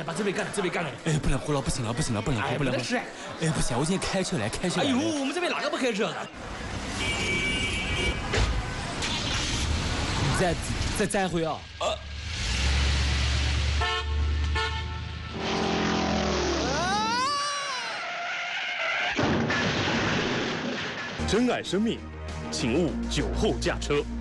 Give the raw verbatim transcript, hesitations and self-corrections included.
啊，这边干了，这边干了。 哎，不能喝了，不行了，不行了，不能喝，不能喝。哎，不行，我今天开车来，开车来。 哎呦，我们这边哪个不开车？ 再再再回啊！呃。 珍爱生命，请勿酒后驾车。